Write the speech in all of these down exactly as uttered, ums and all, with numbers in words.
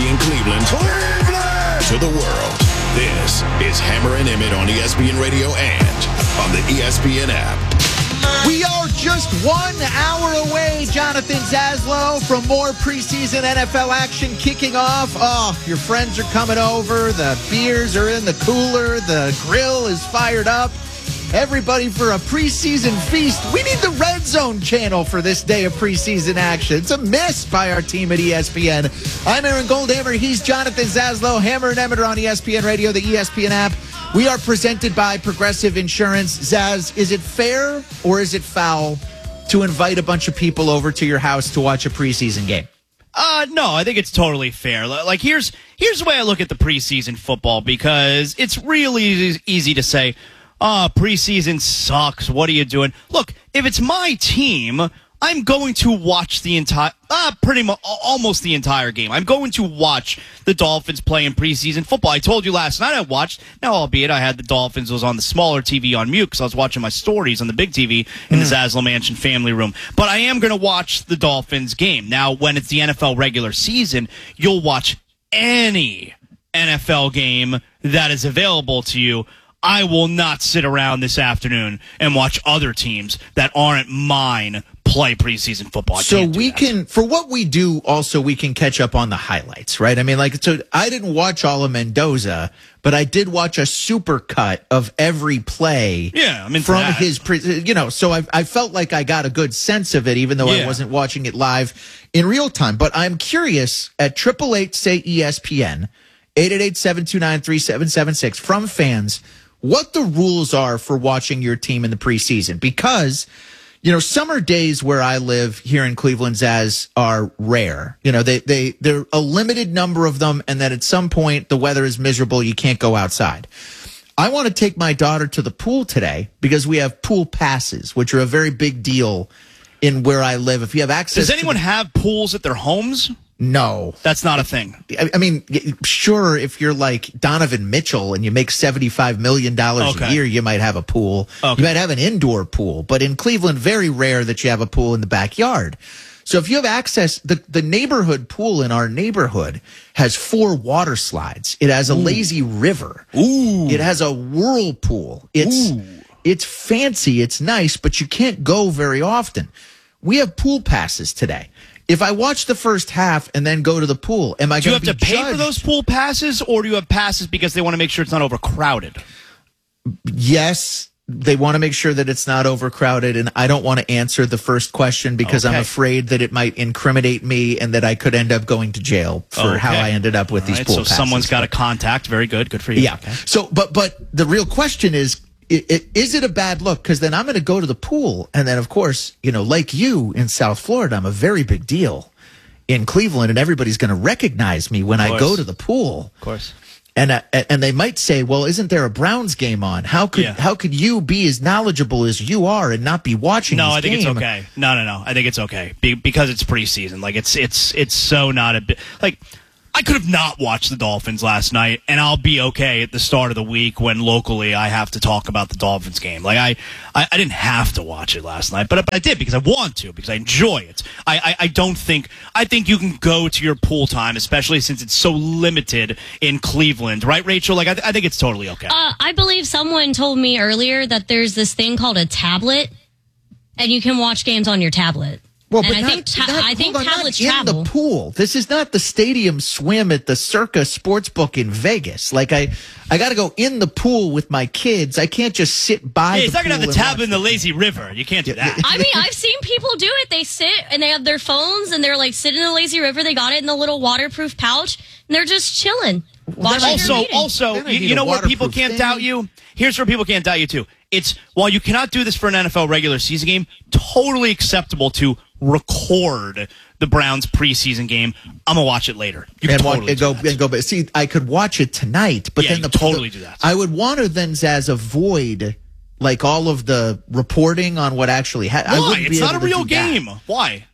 in Cleveland, Cleveland, to the world. This is Hammer and Emmett on E S P N Radio and on the E S P N app. We are just one hour away, Jonathan Zaslow, from more preseason N F L action kicking off. Oh, your friends are coming over. The beers are in the cooler. The grill is fired up. Everybody for a preseason feast. We need the Red Zone channel for this day of preseason action. It's a miss by our team at E S P N. I'm Aaron Goldhammer. He's Jonathan Zaslow. Hammer and Emmett are on E S P N Radio, the E S P N app. We are presented by Progressive Insurance. Zaz, is it fair or is it foul to invite a bunch of people over to your house to watch a preseason game? Uh, no, I think it's totally fair. Like, here's here's the way I look at the preseason football, because it's really easy to say, oh, preseason sucks. What are you doing? Look, if it's my team, I'm going to watch the entire, uh, pretty much, almost the entire game. I'm going to watch the Dolphins play in preseason football. I told you last night I watched, now albeit I had the Dolphins, was on the smaller T V on mute because I was watching my stories on the big T V in mm. the Zaslow Mansion family room. But I am going to watch the Dolphins game. Now, when it's the N F L regular season, you'll watch any N F L game that is available to you. I will not sit around this afternoon and watch other teams that aren't mine play preseason football. I so we that. can, for what we do, also we can catch up on the highlights, right? I mean, like, so I didn't watch all of Mendoza, but I did watch a super cut of every play. Yeah, I mean, from that. his, pre- you know, so I, I felt like I got a good sense of it, even though yeah. I wasn't watching it live in real time. But I'm curious at triple eight say E S P N, eight eight eight, seven two nine, three seven seven six from fans, what the rules are for watching your team in the preseason. Because, you know, summer days where I live here in Cleveland, Zaz, are rare. You know, they, they, they're a limited number of them, and then at some point the weather is miserable, you can't go outside. I want to take my daughter to the pool today because we have pool passes, which are a very big deal in where I live. If you have access Does anyone to the- have pools at their homes? No. That's not a thing. I mean, sure, if you're like Donovan Mitchell and you make seventy-five million dollars okay. a year, you might have a pool. Okay. You might have an indoor pool. But in Cleveland, very rare that you have a pool in the backyard. So if you have access, the, the neighborhood pool in our neighborhood has four water slides. It has a Ooh. lazy river. Ooh. It has a whirlpool. It's, Ooh. it's fancy. It's nice, but you can't go very often. We have pool passes today. If I watch the first half and then go to the pool, am I going to be Do you have to pay judged? for those pool passes, or do you have passes because they want to make sure it's not overcrowded? Yes, they want to make sure that it's not overcrowded, and I don't want to answer the first question because okay. I'm afraid that it might incriminate me and that I could end up going to jail for okay. how I ended up with All these right, pool so passes. So someone's got a contact. Very good. Good for you. Yeah. Okay. So, but but the real question is, It, it, is it a bad look? Because then I'm going to go to the pool. And then, of course, you know, like you in South Florida, I'm a very big deal in Cleveland. And everybody's going to recognize me when I go to the pool. Of course. And uh, and they might say, well, isn't there a Browns game on? How could yeah. how could you be as knowledgeable as you are and not be watching No, this I think game? it's okay. No, no, no. I think it's okay. Be, because it's preseason. Like, it's, it's, it's so not a bit. Like, I could have not watched the Dolphins last night, and I'll be okay at the start of the week when locally I have to talk about the Dolphins game. Like, I, I, I didn't have to watch it last night, but, but I did because I want to, because I enjoy it. I, I, I don't think, I think you can go to your pool time, especially since it's so limited in Cleveland. Right, Rachel? Like, I, th- I think it's totally okay. Uh, I believe someone told me earlier that there's this thing called a tablet, and you can watch games on your tablet. Well, and but I not, think ta- not, I think on, tablets not in travel. the pool. This is not the stadium swim at the Circa Sportsbook in Vegas. Like I, I got to go in the pool with my kids. I can't just sit by. Yeah, the he's not gonna have pool the and tab watch in the the lazy river. You can't do that. I mean, I've seen people do it. They sit and they have their phones and they're like sitting in the lazy river. They got it in the little waterproof pouch and they're just chilling. Well, also, also, you, you know where people can't thing. doubt you? Here's where people can't doubt you too. It's while you cannot do this for an N F L regular season game, totally acceptable to record the Browns preseason game. I'm gonna watch it later. You and, can totally want, and go do that. and go. But see, I could watch it tonight, but Yeah, then you the totally the, do that. I would want to then as avoid like all of the reporting on what actually happened. Why? It's not a real game. Why?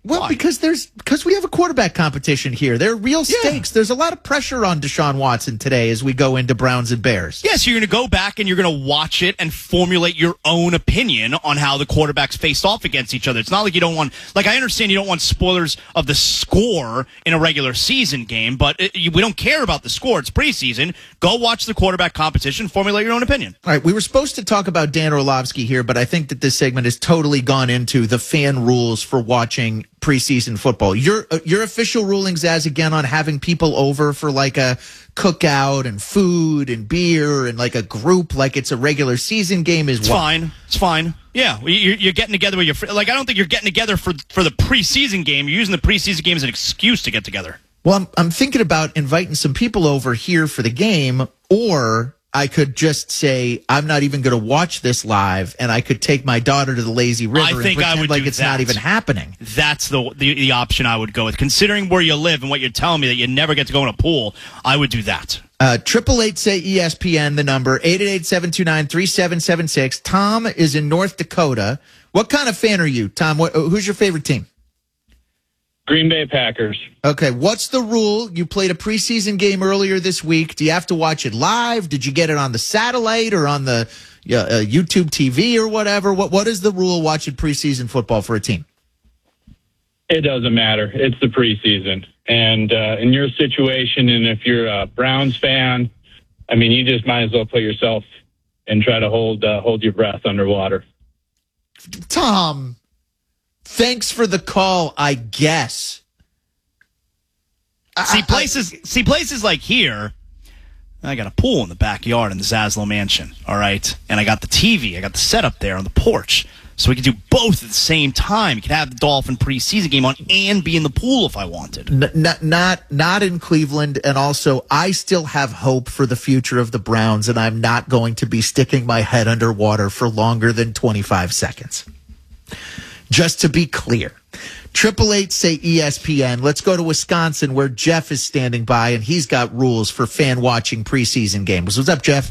Well, Why? because there's because we have a quarterback competition here. There are real Yeah. stakes. There's a lot of pressure on Deshaun Watson today as we go into Browns and Bears. Yes, you're going to go back and you're going to watch it and formulate your own opinion on how the quarterbacks faced off against each other. It's not like you don't want, like, I understand you don't want spoilers of the score in a regular season game, but it, you, we don't care about the score. It's preseason. Go watch the quarterback competition, formulate your own opinion. All right, we were supposed to talk about Dan Orlovsky here, but I think that this segment has totally gone into the fan rules for watching preseason football. Your uh, your official rulings as again on having people over for like a cookout and food and beer and like a group like it's a regular season game is It's what? fine. It's fine. Yeah, you're, you're getting together with your fr- like. I don't think you're getting together for for the preseason game. You're using the preseason game as an excuse to get together. Well, I'm, I'm thinking about inviting some people over here for the game, or I could just say I'm not even going to watch this live, and I could take my daughter to the lazy river I and think I pretend would like do it's that. not even happening. That's the, the the option I would go with. Considering where you live and what you're telling me that you never get to go in a pool, I would do that. Uh, triple eight say E S P N, the number eight eight eight seven two nine three seven seven six. Tom is in North Dakota. What kind of fan are you, Tom? What, who's your favorite team? Green Bay Packers. Okay, what's the rule? You played a preseason game earlier this week. Do you have to watch it live? Did you get it on the satellite or on the uh, uh, YouTube T V or whatever? What What is the rule watching preseason football for a team? It doesn't matter. It's the preseason. And uh, in your situation, and if you're a Browns fan, I mean, you just might as well put yourself and try to hold uh, hold your breath underwater. Tom, thanks for the call, I guess. See I- places, see places like here. I got a pool in the backyard in the Zaslow Mansion. All right, and I got the T V. I got the setup there on the porch, so we could do both at the same time. You could have the Dolphin preseason game on and be in the pool if I wanted. N- not, not, not in Cleveland, and also I still have hope for the future of the Browns, and I'm not going to be sticking my head underwater for longer than twenty-five seconds. Just to be clear. Triple eight say E S P N. Let's go to Wisconsin where Jeff is standing by, and he's got rules for fan watching preseason games. What's up, Jeff?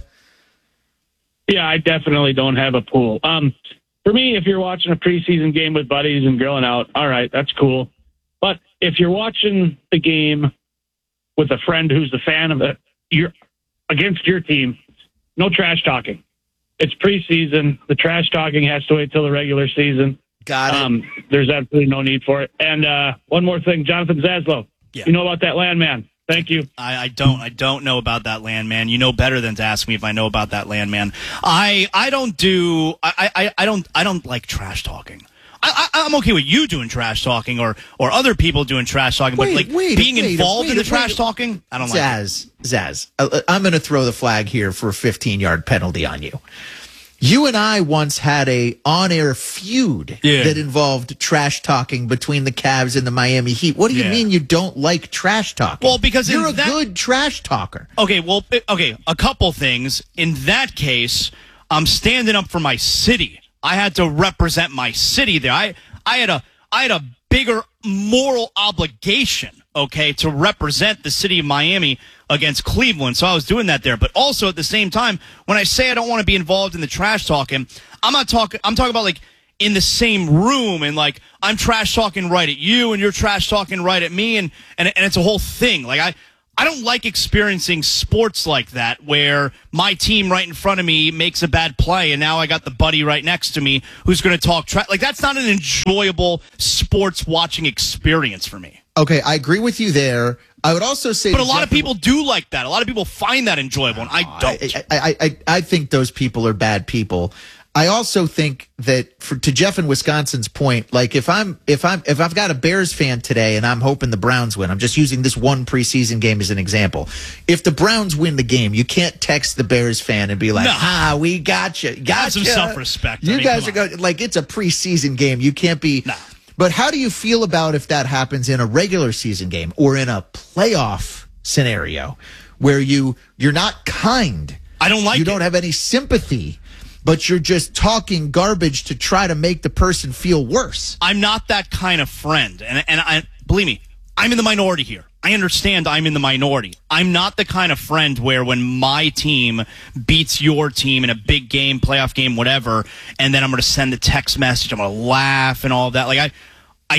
Yeah, I definitely don't have a pool. Um, for me, if you're watching a preseason game with buddies and grilling out, all right, that's cool. But if you're watching the game with a friend who's a fan of it, you're against your team, no trash talking. It's preseason. The trash talking has to wait till the regular season. Got it. Um, there's absolutely no need for it. And uh, one more thing, Jonathan Zaslow. Yeah. You know about that landman. Thank you. I, I don't. I don't know about that landman. You know better than to ask me if I know about that landman. I I don't do. I I, I don't. I don't like trash talking. I, I, I'm okay with you doing trash talking or or other people doing trash talking, but Wait, like wait, being wait, involved wait, in the wait. trash talking, I don't like it. Zaz, Zaz, uh, I'm going to throw the flag here for a fifteen-yard penalty on you. You and I once had a on-air feud Yeah. that involved trash talking between the Cavs and the Miami Heat. What do you Yeah. mean you don't like trash talking? Well, because in you're a that- good trash talker. Okay, well, eh, okay, a couple things. In that case, I'm standing up for my city. I had to represent my city there. I I had a I had a bigger moral obligation, okay, to represent the city of Miami against Cleveland. So I was doing that there. But also at the same time, when I say I don't want to be involved in the trash talking, I'm not talking I'm talking about like in the same room and like I'm trash talking right at you and you're trash talking right at me and and, and it's a whole thing. Like I I don't like experiencing sports like that where my team right in front of me makes a bad play and now I got the buddy right next to me who's going to talk trash. Like that's not an enjoyable sports watching experience for me. Okay, I agree with you there. I would also say, But a that lot Jeff- of people do like that. A lot of people find that enjoyable, and I don't. I, I, I, I think those people are bad people. I also think that for, to Jeff in Wisconsin's point, like if I'm if I'm if I've got a Bears fan today and I'm hoping the Browns win, I'm just using this one preseason game as an example. If the Browns win the game, you can't text the Bears fan and be like, No. "Ah, we got you, got Have some self-respect. I You mean, guys are come on. going like it's a preseason game. You can't be. No. But how do you feel about if that happens in a regular season game or in a playoff scenario where you you're not kind? I don't like you it. don't have any sympathy, but you're just talking garbage to try to make the person feel worse. I'm not that kind of friend. And and I believe me, I'm in the minority here. I understand I'm in the minority. I'm not the kind of friend where when my team beats your team in a big game, playoff game, whatever, and then I'm going to send a text message, I'm going to laugh and all of that. Like I I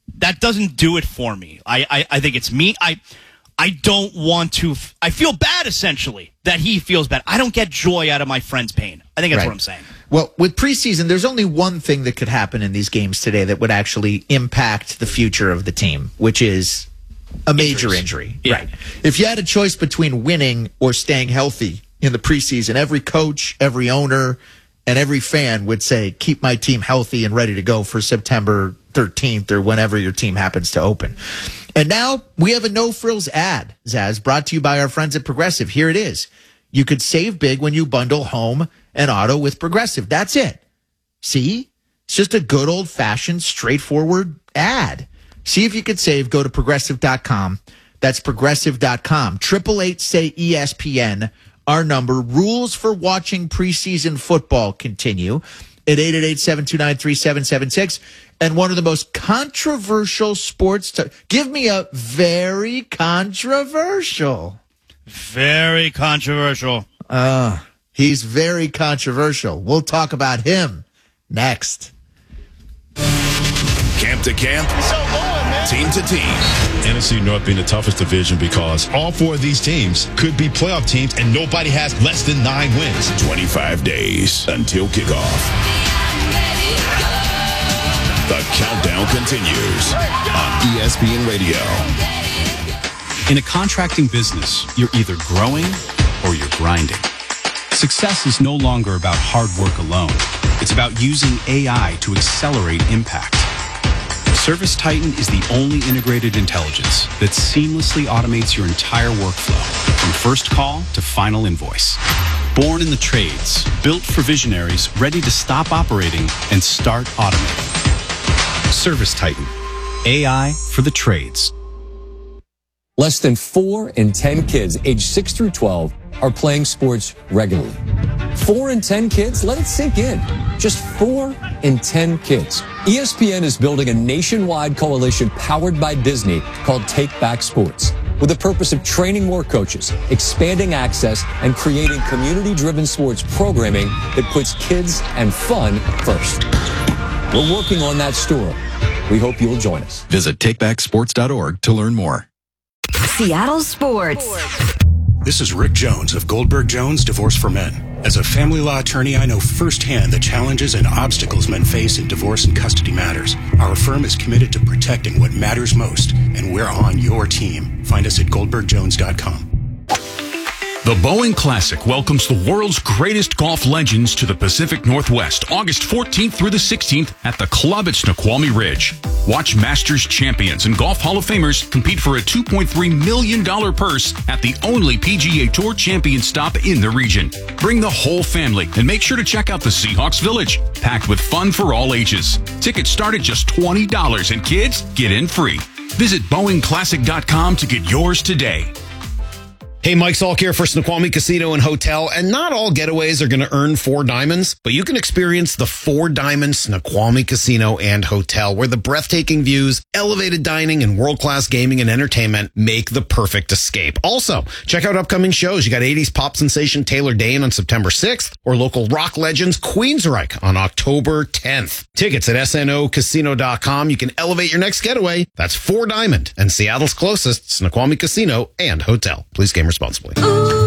that doesn't do it for me. I, I, I think it's me. I I don't want to. F- I feel bad, essentially, that he feels bad. I don't get joy out of my friend's pain. I think that's Right. what I'm saying. Well, with preseason, there's only one thing that could happen in these games today that would actually impact the future of the team, which is a major Injuries. injury. Yeah. Right. If you had a choice between winning or staying healthy in the preseason, every coach, every owner, and every fan would say, keep my team healthy and ready to go for September thirteenth or whenever your team happens to open. And now we have a no-frills ad, Zaz, brought to you by our friends at Progressive. Here it is. You could save big when you bundle home and auto with Progressive. That's it. See? It's just a good old-fashioned, straightforward ad. See if you could save. Go to progressive dot com. That's progressive dot com. eight eight eight, say E S P N. Our number. Rules for watching preseason football continue at eight eight eight, seven two nine, three seven seven six. And one of the most controversial sports to give me a very controversial. Very controversial. Uh, he's very controversial. We'll talk about him next. Camp to camp, team to team. N F C North being the toughest division because all four of these teams could be playoff teams and nobody has less than nine wins. twenty-five days until kickoff. The countdown continues on E S P N Radio. In a contracting business, you're either growing or you're grinding. Success is no longer about hard work alone. It's about using A I to accelerate impact. Service Titan is the only integrated intelligence that seamlessly automates your entire workflow, from first call to final invoice. Born in the trades, built for visionaries ready to stop operating and start automating. Service Titan, A I for the trades. Less than four in ten kids aged six through twelve are playing sports regularly. Four in ten kids? Let it sink in. Just four in ten kids. E S P N is building a nationwide coalition powered by Disney called Take Back Sports, with the purpose of training more coaches, expanding access, and creating community-driven sports programming that puts kids and fun first. We're working on that story. We hope you'll join us. Visit take back sports dot org to learn more. Seattle Sports. This is Rick Jones of Goldberg Jones Divorce for Men. As a family law attorney, I know firsthand the challenges and obstacles men face in divorce and custody matters. Our firm is committed to protecting what matters most, and we're on your team. Find us at goldberg jones dot com. The Boeing Classic welcomes the world's greatest golf legends to the Pacific Northwest, August fourteenth through the sixteenth at the club at Snoqualmie Ridge. Watch Masters champions and Golf Hall of Famers compete for a two point three million dollars purse at the only P G A Tour champion stop in the region. Bring the whole family and make sure to check out the Seahawks Village, packed with fun for all ages. Tickets start at just twenty dollars and kids get in free. Visit boeing classic dot com to get yours today. Hey, Mike Salk here for Snoqualmie Casino and Hotel, and not all getaways are going to earn four diamonds, but you can experience the Four Diamond Snoqualmie Casino and Hotel, where the breathtaking views, elevated dining, and world-class gaming and entertainment make the perfect escape. Also, check out upcoming shows. You got eighties pop sensation Taylor Dane on September sixth, or local rock legends Queensryche on October tenth. Tickets at S N O casino dot com. You can elevate your next getaway. That's Four Diamond and Seattle's closest Snoqualmie Casino and Hotel. Please game responsibly.